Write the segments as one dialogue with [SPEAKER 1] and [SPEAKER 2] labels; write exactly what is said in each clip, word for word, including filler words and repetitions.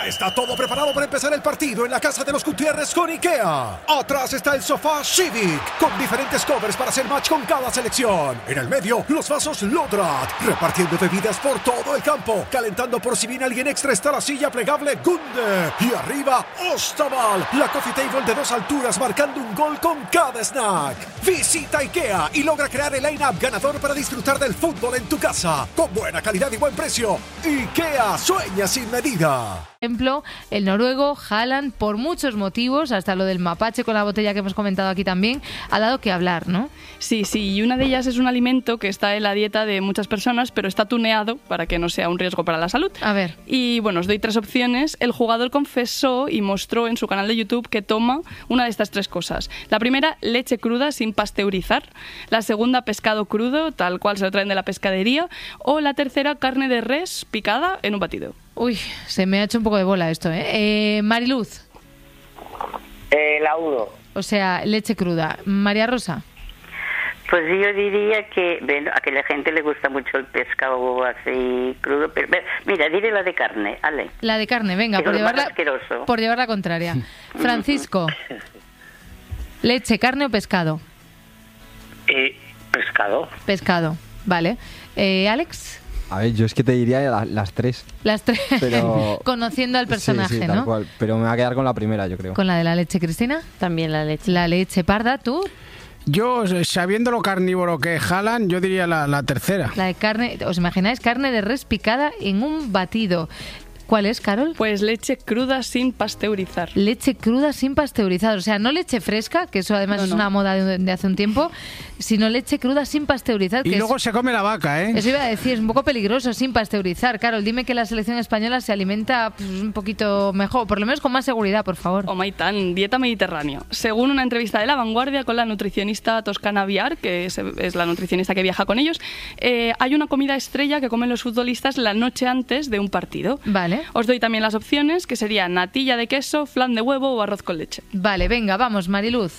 [SPEAKER 1] Ya está todo preparado para empezar el partido en la casa de los Gutiérrez con IKEA. Atrás está el sofá Civic, con diferentes covers para hacer match con cada selección. En el medio, los vasos Lodrat, repartiendo bebidas por todo el campo. Calentando por si viene alguien extra está la silla plegable Gunde. Y arriba, Ostaval, la coffee table de dos alturas marcando un gol con cada snack. Visita IKEA y logra crear el line-up ganador para disfrutar del fútbol en tu casa. Con buena calidad y buen precio. IKEA, sueña sin medida.
[SPEAKER 2] Ejemplo, el noruego Haaland, por muchos motivos, hasta lo del mapache con la botella que hemos comentado aquí también, ha dado que hablar, ¿no?
[SPEAKER 3] Sí, sí, y una de ellas es un alimento que está en la dieta de muchas personas, pero está tuneado para que no sea un riesgo para la salud.
[SPEAKER 2] A ver.
[SPEAKER 3] Y bueno, os doy tres opciones. El jugador confesó y mostró en su canal de YouTube que toma una de estas tres cosas. La primera, leche cruda sin pasteurizar. La segunda, pescado crudo, tal cual se lo traen de la pescadería. O la tercera, carne de res picada en un batido.
[SPEAKER 2] Uy, se me ha hecho un poco de bola esto, ¿eh? eh Mariluz.
[SPEAKER 4] Eh, la uno.
[SPEAKER 2] O sea, leche cruda. María Rosa.
[SPEAKER 4] Pues yo diría que, bueno, a que la gente le gusta mucho el pescado así crudo, pero mira, diré la de carne, Ale.
[SPEAKER 2] La de carne, venga, por llevarla, por llevar la contraria. Francisco. ¿Leche, carne o pescado?
[SPEAKER 4] Eh, pescado.
[SPEAKER 2] Pescado, vale. Eh, ¿Alex?
[SPEAKER 5] A ver, yo es que te diría la, las tres.
[SPEAKER 2] Las tres,
[SPEAKER 5] pero...
[SPEAKER 2] conociendo al personaje,
[SPEAKER 5] sí, sí, tal
[SPEAKER 2] ¿no?
[SPEAKER 5] cual. Pero me va a quedar con la primera, yo creo.
[SPEAKER 2] ¿Con la de la leche, Cristina?
[SPEAKER 6] También la leche.
[SPEAKER 2] La leche parda, ¿tú?
[SPEAKER 7] Yo, sabiendo lo carnívoro que es Haaland, yo diría la, la tercera.
[SPEAKER 2] La de carne, ¿os imagináis? Carne de res picada en un batido. ¿Cuál es, Carol?
[SPEAKER 3] Pues leche cruda sin pasteurizar.
[SPEAKER 2] Leche cruda sin pasteurizar. O sea, no leche fresca, que eso además no, es no. una moda de, de hace un tiempo, sino leche cruda sin pasteurizar.
[SPEAKER 7] Y
[SPEAKER 2] que
[SPEAKER 7] luego
[SPEAKER 2] es,
[SPEAKER 7] se come la vaca, ¿eh?
[SPEAKER 2] Eso iba a decir, es un poco peligroso sin pasteurizar. Carol, dime que la selección española se alimenta pues, un poquito mejor, por lo menos con más seguridad, por favor.
[SPEAKER 3] Oh, Maitán, dieta mediterránea. Según una entrevista de La Vanguardia con la nutricionista Toscana Viar, que es, es la nutricionista que viaja con ellos, eh, hay una comida estrella que comen los futbolistas la noche antes de un partido.
[SPEAKER 2] Vale.
[SPEAKER 3] Os doy también las opciones, que serían natilla de queso, flan de huevo o arroz con leche.
[SPEAKER 2] Vale, venga, vamos, Mariluz.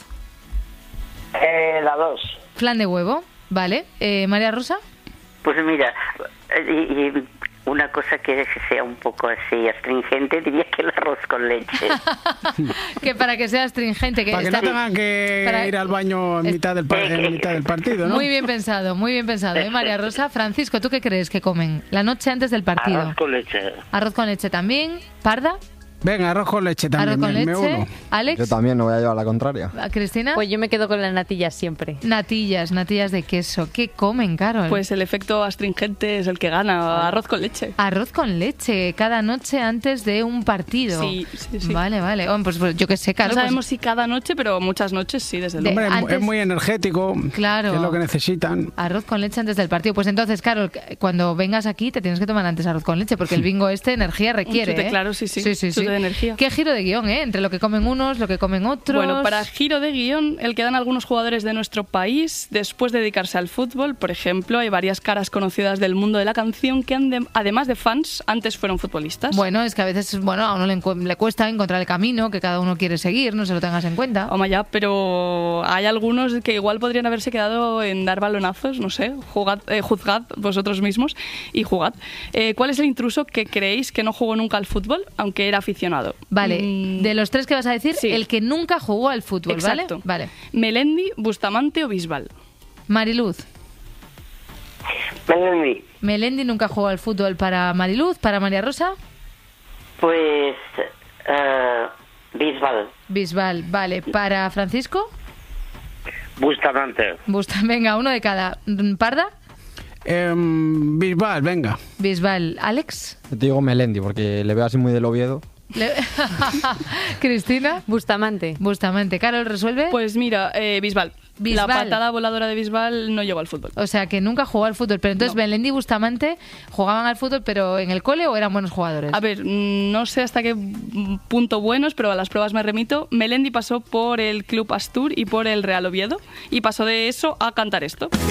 [SPEAKER 4] Eh, la dos.
[SPEAKER 2] Flan de huevo, vale. Eh, María Rosa.
[SPEAKER 4] Pues mira, y, y una cosa que sea un poco así astringente, diría que el arroz con leche.
[SPEAKER 2] Que para que sea astringente. Que
[SPEAKER 7] para
[SPEAKER 2] está...
[SPEAKER 7] que no tengan que para... ir al baño en mitad del, par... en mitad del partido, ¿no?
[SPEAKER 2] Muy bien pensado, muy bien pensado, ¿eh, María Rosa? Francisco, ¿tú qué crees que comen la noche antes del partido?
[SPEAKER 4] Arroz con leche.
[SPEAKER 2] Arroz con leche también. ¿Parda?
[SPEAKER 7] Venga, arroz con leche también.
[SPEAKER 2] Arroz con
[SPEAKER 7] me,
[SPEAKER 2] leche.
[SPEAKER 7] me uno.
[SPEAKER 2] Alex.
[SPEAKER 5] Yo también, no voy a llevar la contraria.
[SPEAKER 2] ¿Cristina?
[SPEAKER 6] Pues yo me quedo con las natillas siempre.
[SPEAKER 2] Natillas, natillas de queso. ¿Qué comen, Carol?
[SPEAKER 3] Pues el efecto astringente es el que gana. Arroz con leche.
[SPEAKER 2] Arroz con leche, cada noche antes de un partido.
[SPEAKER 3] Sí, sí, sí.
[SPEAKER 2] Vale, vale. Oh, pues, pues yo qué sé, Carol.
[SPEAKER 3] No sabemos
[SPEAKER 2] pues...
[SPEAKER 3] si cada noche, pero muchas noches sí, desde
[SPEAKER 2] de,
[SPEAKER 3] luego.
[SPEAKER 7] Hombre,
[SPEAKER 2] antes...
[SPEAKER 7] es muy energético.
[SPEAKER 2] Claro.
[SPEAKER 7] Que es lo que necesitan.
[SPEAKER 2] Arroz con leche antes del partido. Pues entonces, Carol, cuando vengas aquí te tienes que tomar antes arroz con leche, porque el bingo este energía requiere.
[SPEAKER 3] Un chute,
[SPEAKER 2] ¿eh?
[SPEAKER 3] claro, sí, sí.
[SPEAKER 2] Sí, sí, sí.
[SPEAKER 3] De energía.
[SPEAKER 2] Qué giro de guión, ¿eh? Entre lo que comen unos, lo que comen otros.
[SPEAKER 3] Bueno, para giro de guión, el que dan algunos jugadores de nuestro país después de dedicarse al fútbol. Por ejemplo, hay varias caras conocidas del mundo de la canción que, han de, además de fans, antes fueron futbolistas.
[SPEAKER 2] Bueno, es que a veces bueno, a uno le, le cuesta encontrar el camino que cada uno quiere seguir, no se lo tengas en cuenta.
[SPEAKER 3] Oh, ya, pero hay algunos que igual podrían haberse quedado en dar balonazos, no sé, jugad, eh, juzgad vosotros mismos y jugad. Eh, ¿Cuál es el intruso que creéis que no jugó nunca al fútbol, aunque era aficionado?
[SPEAKER 2] Vale,
[SPEAKER 3] mm.
[SPEAKER 2] de los tres que vas a decir, sí. El que nunca jugó al fútbol,
[SPEAKER 3] Exacto.
[SPEAKER 2] ¿vale? Vale.
[SPEAKER 3] Melendi, Bustamante o Bisbal.
[SPEAKER 2] Mariluz.
[SPEAKER 4] Melendi.
[SPEAKER 2] Melendi nunca jugó al fútbol. Para Mariluz, para María Rosa.
[SPEAKER 4] Pues uh, Bisbal.
[SPEAKER 2] Bisbal, vale. Para Francisco.
[SPEAKER 4] Bustamante.
[SPEAKER 2] Busta, venga, uno de cada. ¿Parda?
[SPEAKER 7] Eh, Bisbal, venga.
[SPEAKER 2] Bisbal. ¿Alex?
[SPEAKER 5] Yo te digo Melendi, porque le veo así muy del Oviedo.
[SPEAKER 2] Le... ¿Cristina?
[SPEAKER 6] Bustamante.
[SPEAKER 2] Bustamante. ¿Carol resuelve?
[SPEAKER 3] Pues mira, eh, Bisbal.
[SPEAKER 2] Bisbal.
[SPEAKER 3] La patada voladora de Bisbal no llegó al fútbol.
[SPEAKER 2] O sea, que nunca jugó al fútbol. Pero entonces, no. Melendi y Bustamante jugaban al fútbol, pero ¿en el cole o eran buenos jugadores?
[SPEAKER 3] A ver, no sé hasta qué punto buenos, pero a las pruebas me remito. Melendi pasó por el Club Astur y por el Real Oviedo, y pasó de eso a cantar esto.